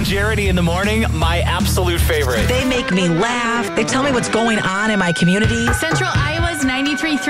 and Jeremy in the morning, my absolute favorite. They make me laugh. They tell me what's going on in my community. Central Iowa's 93.3